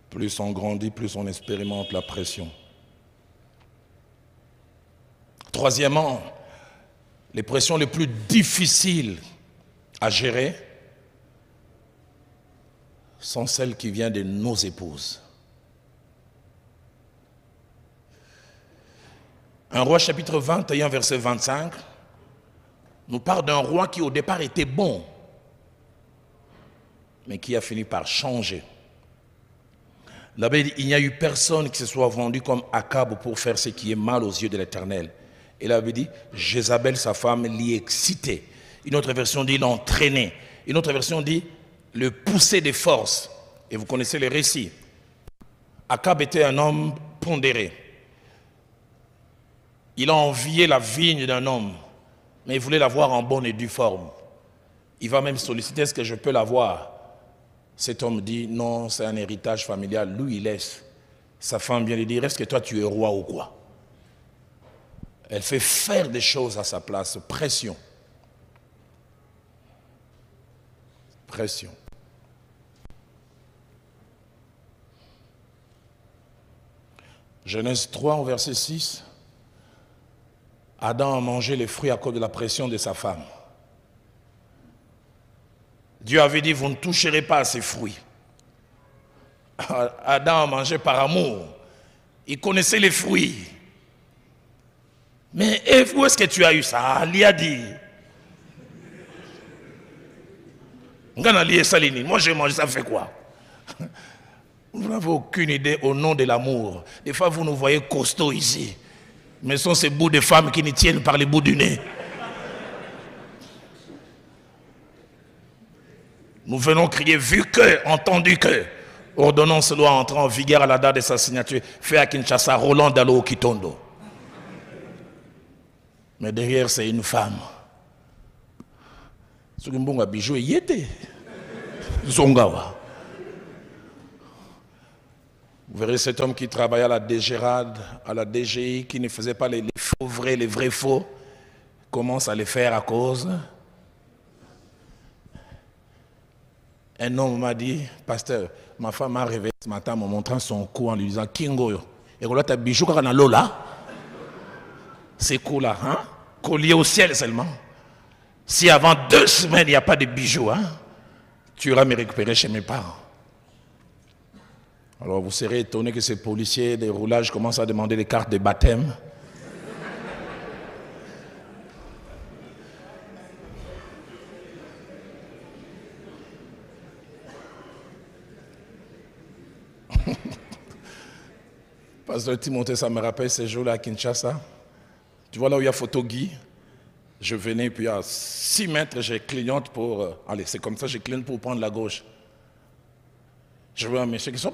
Plus on grandit, plus on expérimente la pression. Troisièmement, les pressions les plus difficiles à gérer sont celles qui viennent de nos épouses. 1 Roi chapitre 21, verset 25, nous parle d'un roi qui au départ était bon, mais qui a fini par changer. Là-bas, il n'y a eu personne qui se soit vendu comme Akab pour faire ce qui est mal aux yeux de l'Éternel. Et là, il dit, Jézabel, sa femme, l'y excitait. Une autre version dit l'entraîner. Une autre version dit le pousser de force. Et vous connaissez les récits. Akab était un homme pondéré. Il a envié la vigne d'un homme, mais il voulait l'avoir en bonne et due forme. Il va même solliciter, est-ce que je peux l'avoir? Cet homme dit, non, c'est un héritage familial. Lui, il laisse. Sa femme vient lui dire, est-ce que toi, tu es roi ou quoi? Elle fait faire des choses à sa place. Pression. Pression. Genèse 3, au verset 6. Adam a mangé les fruits à cause de la pression de sa femme. Dieu avait dit, vous ne toucherez pas à ces fruits. Adam a mangé par amour. Il connaissait les fruits. Mais où est-ce que tu as eu ça? Il a dit. Moi j'ai mangé, ça fait quoi? Vous n'avez aucune idée au nom de l'amour. Des fois vous nous voyez costauds ici. Mais ce sont ces bouts de femmes qui nous tiennent par les bouts du nez. Nous venons crier, vu que, entendu que, ordonnance doit entrer en vigueur à la date de sa signature, fait à Kinshasa, Roland Dalo Kitondo. Mais derrière, c'est une femme. Ce qui m'a bijou y était. Zongawa. Vous verrez cet homme qui travaillait à la DGRAD, à la DGI, qui ne faisait pas les faux vrais, les vrais faux, commence à les faire à cause. Un homme m'a dit, pasteur, ma femme m'a réveillé ce matin en me montrant son cou en lui disant, Kingo, et là, tu as bijou quand on a l'eau là. C'est cool là, hein? Collier au ciel seulement. Si avant 2 semaines, il n'y a pas de bijoux, hein, tu iras me récupérer chez mes parents. Alors vous serez étonné que ces policiers des roulages commencent à demander des cartes de baptême. Pasteur Timothée, ça me rappelle ces jours-là à Kinshasa. Tu vois là où il y a photo Guy, je venais puis à 6 mètres, je clignote pour... allez, c'est comme ça, je clignote pour prendre la gauche. Je vois un monsieur qui sont...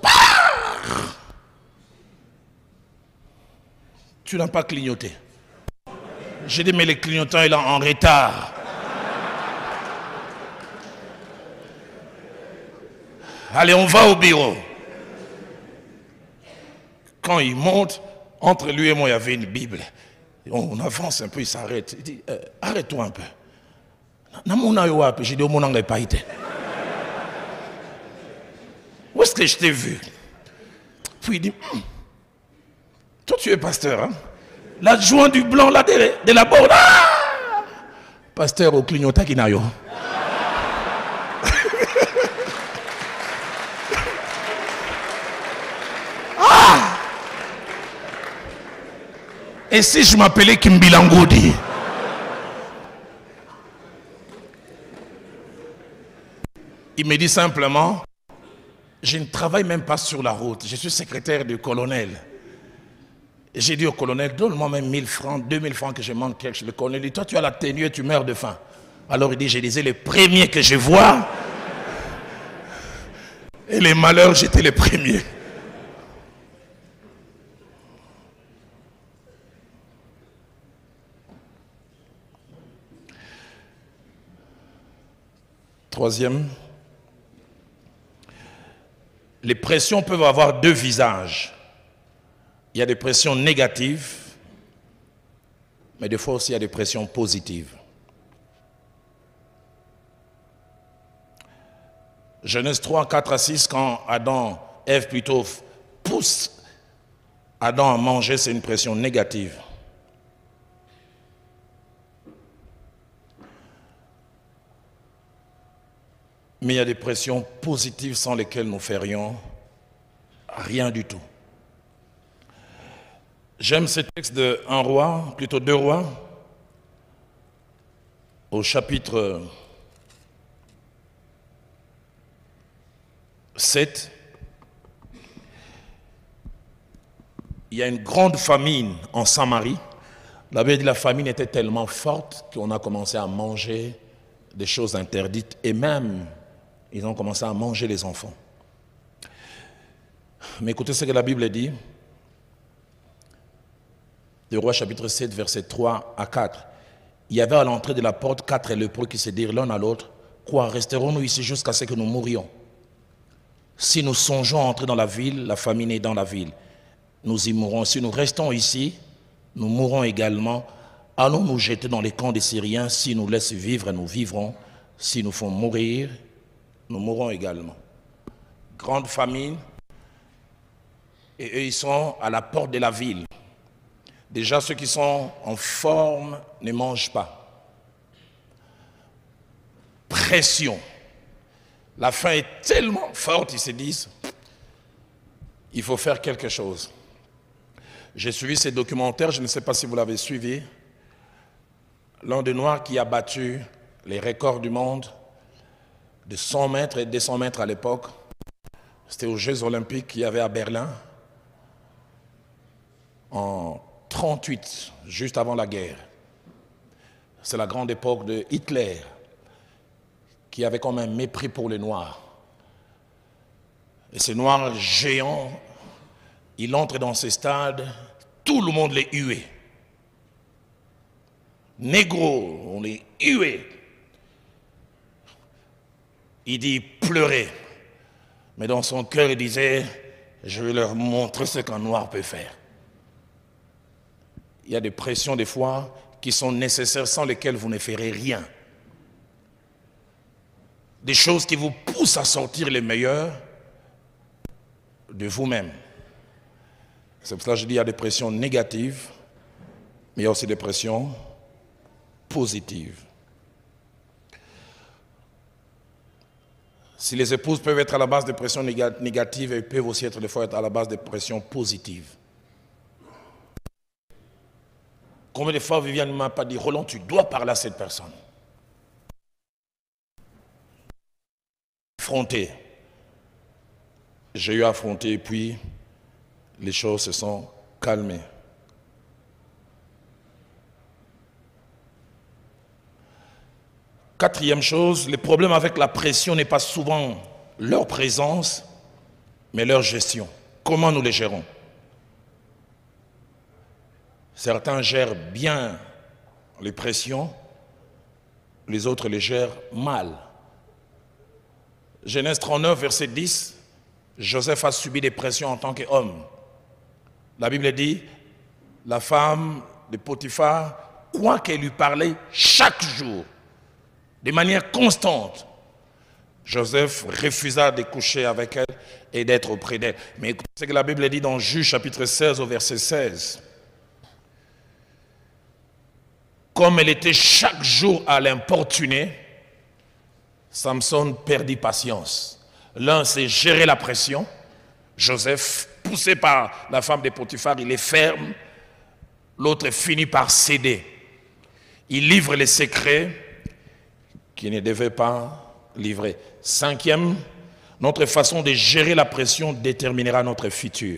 Tu n'as pas clignoté. J'ai dit, mais le clignotant, il est en retard. Allez, on va au bureau. Quand il monte, entre lui et moi, il y avait une Bible. On avance un peu, il s'arrête. Il dit, arrête-toi un peu. J'ai dit, où est-ce que je t'ai vu? Puis il dit, toi tu es pasteur, hein? L'adjoint du blanc là de la borde. Ah! Pasteur au clignotant qui n'a eu. Ah! Et si je m'appelais Kimbilangodi? Il me dit simplement, je ne travaille même pas sur la route, je suis secrétaire du colonel. J'ai dit au colonel, donne-moi même 1000 francs, 2000 francs que je manque quelque chose. Le colonel dit, toi tu as la tenue et tu meurs de faim. Alors il dit, je disais les premiers que je vois, et les malheurs, j'étais les premiers. Troisième, les pressions peuvent avoir 2 visages. Il y a des pressions négatives, mais des fois aussi il y a des pressions positives. Genèse 3, 4 à 6, quand Adam Ève plutôt pousse Adam à manger, c'est une pression négative. Mais il y a des pressions positives sans lesquelles nous ne ferions rien du tout. J'aime ce texte de 1 roi, plutôt 2 rois, au chapitre 7. Il y a une grande famine en Samarie. La Bible dit que la famine était tellement forte qu'on a commencé à manger des choses interdites et même ils ont commencé à manger les enfants. Mais écoutez ce que la Bible dit. 2 Rois chapitre 7 verset 3 à 4. Il y avait à l'entrée de la porte 4 lépreux qui se dirent l'un à l'autre: quoi, resterons-nous ici jusqu'à ce que nous mourions? Si nous songeons à entrer dans la ville, la famine est dans la ville, nous y mourrons. Si nous restons ici, nous mourrons également. Allons nous jeter dans les camps des Syriens. Si nous laissent vivre, nous vivrons. Si nous font mourir, nous mourrons également. Grande famine. Et eux, ils sont à la porte de la ville. Déjà, ceux qui sont en forme ne mangent pas. Pression. La faim est tellement forte, ils se disent, il faut faire quelque chose. J'ai suivi ces documentaires, je ne sais pas si vous l'avez suivi. L'un des Noirs qui a battu les records du monde de 100 mètres et 200 mètres à l'époque, c'était aux Jeux Olympiques qu'il y avait à Berlin, en 1938, juste avant la guerre. C'est la grande époque de Hitler, qui avait comme un mépris pour les Noirs. Et ces Noirs géants, il entre dans ces stades, tout le monde les huait. Négros, on les huait. Il dit pleurer. Mais dans son cœur, il disait, je vais leur montrer ce qu'un Noir peut faire. Il y a des pressions des fois qui sont nécessaires sans lesquelles vous ne ferez rien. Des choses qui vous poussent à sortir les meilleurs de vous-même. C'est pour ça que je dis qu'il y a des pressions négatives, mais il y a aussi des pressions positives. Si les épouses peuvent être à la base de pressions négatives, elles peuvent aussi être des fois à la base de pressions positives. Combien de fois Viviane ne m'a pas dit, Roland, tu dois parler à cette personne. Affronter. J'ai eu à affronter et puis les choses se sont calmées. Quatrième chose, le problème avec la pression n'est pas souvent leur présence, mais leur gestion. Comment nous les gérons? Certains gèrent bien les pressions, les autres les gèrent mal. Genèse 39, verset 10, Joseph a subi des pressions en tant qu'homme. La Bible dit, la femme de Potiphar, quoi qu'elle lui parlait chaque jour, de manière constante, Joseph refusa de coucher avec elle et d'être auprès d'elle. Mais écoutez ce que la Bible dit dans Juge chapitre 16 au verset 16. Comme elle était chaque jour à l'importuner, Samson perdit patience. L'un s'est géré la pression. Joseph, poussé par la femme de Potiphar, il est ferme. L'autre finit par céder. Il livre les secrets qu'il ne devait pas livrer. Cinquième, notre façon de gérer la pression déterminera notre futur.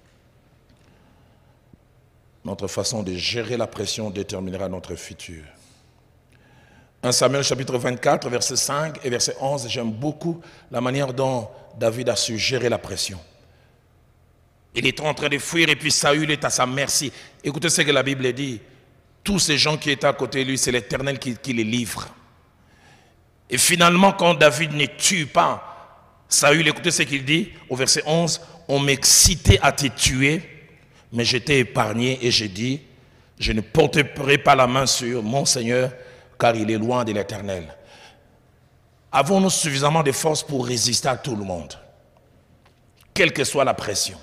Notre façon de gérer la pression déterminera notre futur. 1 Samuel chapitre 24, verset 5 et verset 11, j'aime beaucoup la manière dont David a su gérer la pression. Il est en train de fuir et puis Saül est à sa merci. Écoutez ce que la Bible dit. Tous ces gens qui étaient à côté de lui, c'est l'Éternel qui les livre. Et finalement, quand David ne tue pas Saül, écoutez ce qu'il dit au verset 11, on m'excitait à te tuer, mais j'étais épargné et j'ai dit, je ne porterai pas la main sur mon Seigneur, car il est loin de l'Éternel. Avons-nous suffisamment de force pour résister à tout le monde? quelle que soit la pression.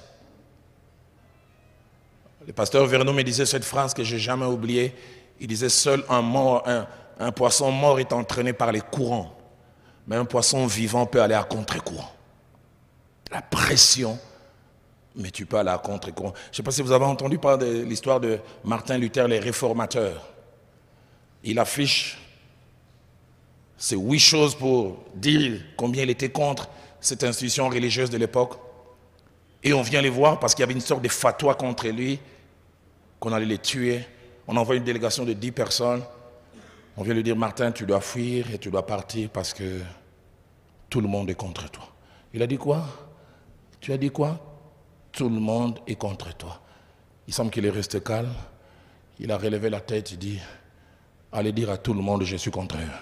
Le pasteur Vernon me disait cette phrase que je n'ai jamais oubliée. Il disait, seul un poisson mort est entraîné par les courants, mais un poisson vivant peut aller à contre-courant. La pression, mais tu peux aller à contre-courant. Je ne sais pas si vous avez entendu parler de l'histoire de Martin Luther, les réformateurs. Il affiche ces 8 choses pour dire combien il était contre cette institution religieuse de l'époque. Et on vient les voir parce qu'il y avait une sorte de fatwa contre lui, qu'on allait les tuer. On envoie une délégation de 10 personnes. On vient lui dire, Martin, tu dois fuir et tu dois partir parce que tout le monde est contre toi. Il a dit quoi? Tu as dit quoi? Tout le monde est contre toi. Il semble qu'il est resté calme. Il a relevé la tête, il dit, allez dire à tout le monde, je suis contre eux.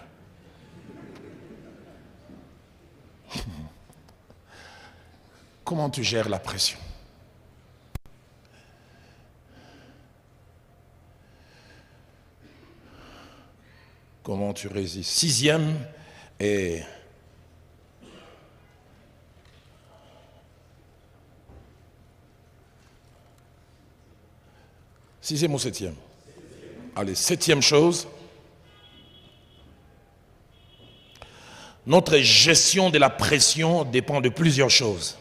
Comment tu gères la pression? Comment tu résistes? 6e et sixième ou 7e? Allez, 7e chose. Notre gestion de la pression dépend de plusieurs choses.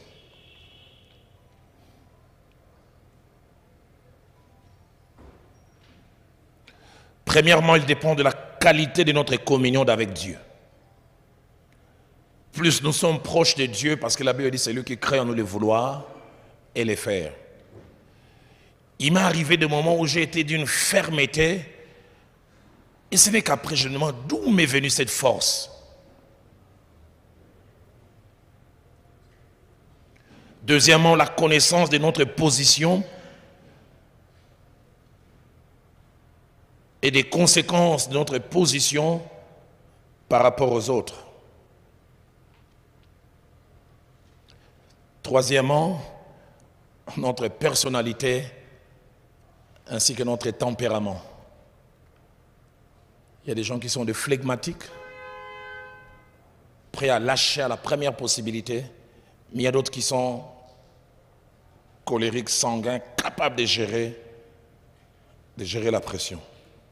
Premièrement, il dépend de la qualité de notre communion avec Dieu. Plus nous sommes proches de Dieu, parce que la Bible dit c'est lui qui crée en nous les vouloir et les faire. Il m'est arrivé des moments où j'ai été d'une fermeté, et ce n'est qu'après je me demande d'où m'est venue cette force. Deuxièmement, la connaissance de notre position et des conséquences de notre position par rapport aux autres. Troisièmement, notre personnalité ainsi que notre tempérament. Il y a des gens qui sont des flegmatiques, prêts à lâcher à la première possibilité, mais il y a d'autres qui sont colériques, sanguins, capables de gérer la pression.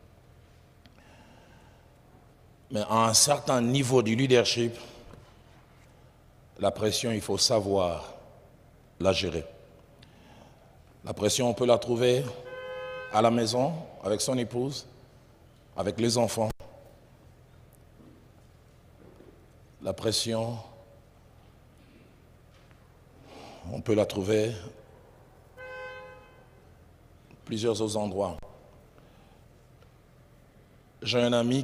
Mais à un certain niveau du leadership, la pression, il faut savoir la gérer. La pression, on peut la trouver à la maison, avec son épouse, avec les enfants. La pression, on peut la trouver plusieurs autres endroits. J'ai un ami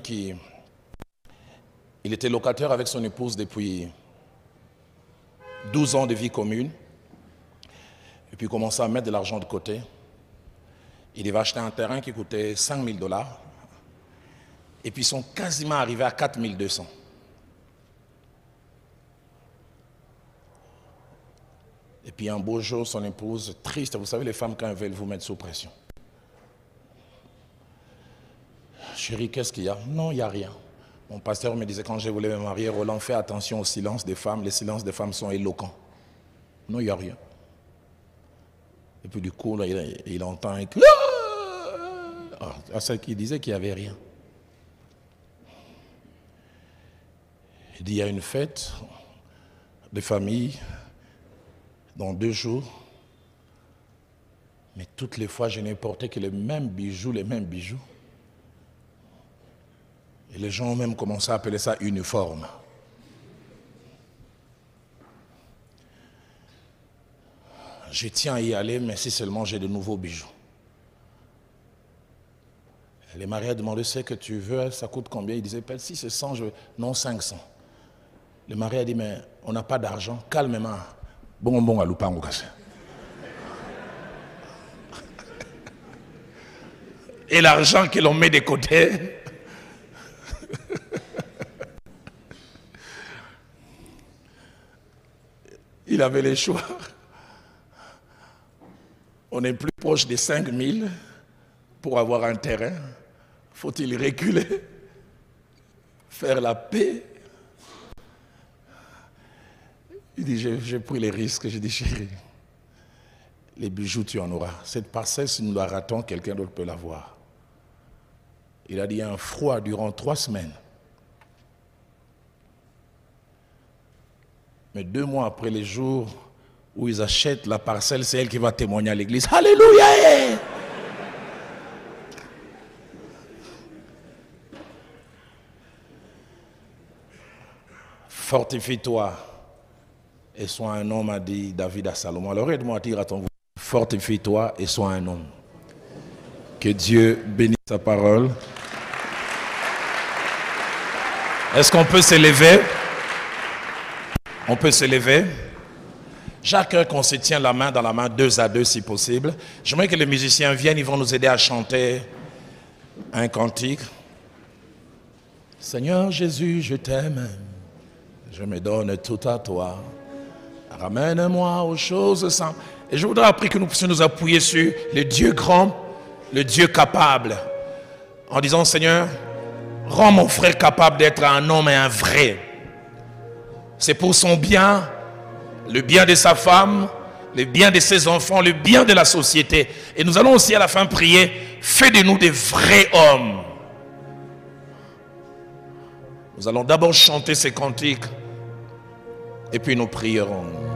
il était locataire avec son épouse depuis 12 ans de vie commune. Et puis il commençait à mettre de l'argent de côté. Il devait acheter un terrain qui coûtait 5 000 $. Et puis ils sont quasiment arrivés à 4 200. Et puis un beau jour, son épouse, triste, vous savez les femmes quand elles veulent vous mettre sous pression. Chérie, qu'est-ce qu'il y a? Non, il n'y a rien. Mon pasteur me disait quand je voulais me marier, Roland, fais attention au silence des femmes. Les silences des femmes sont éloquents. Non, il n'y a rien. Et puis du coup, là, il entend un cri. À ce qu'il disait qu'il n'y avait rien. Il dit, il y a une fête de famille dans 2 jours. Mais toutes les fois, je n'ai porté que les mêmes bijoux. Et les gens ont même commencé à appeler ça uniforme. Je tiens à y aller, mais si seulement j'ai de nouveaux bijoux. Les mariés a demandé ce que tu veux, ça coûte combien? Il disait, si c'est 100, non 500. Le mari a dit, mais on n'a pas d'argent, calmement. Bon, à l'oupango cassé. Et l'argent que l'on met de côté, il avait le choix. On est plus proche des 5 000 pour avoir un terrain. Faut-il reculer, faire la paix? Il dit, j'ai pris les risques. J'ai dit, chérie, les bijoux, tu en auras. Cette parcelle, si nous la ratons, quelqu'un d'autre peut l'avoir. Il a dit, un froid durant 3 semaines. Mais 2 mois après les jours où ils achètent la parcelle, c'est elle qui va témoigner à l'église. Alléluia! Fortifie-toi et sois un homme, a dit David à Salomon. Alors aide-moi à dire à ton voisin, fortifie-toi et sois un homme. Que Dieu bénisse sa parole. Est-ce qu'on peut se lever? On peut se lever. Chacun qu'on se tient la main dans la main, 2 à 2 si possible. J'aimerais que les musiciens viennent, ils vont nous aider à chanter un cantique. Seigneur Jésus, je t'aime. Je me donne tout à toi. Ramène-moi aux choses simples. Et je voudrais après que nous puissions nous appuyer sur le Dieu grand, le Dieu capable. En disant, Seigneur, rends mon frère capable d'être un homme et un vrai. C'est pour son bien, le bien de sa femme, le bien de ses enfants, le bien de la société. Et nous allons aussi à la fin prier, fais de nous des vrais hommes. Nous allons d'abord chanter ces cantiques et puis nous prierons.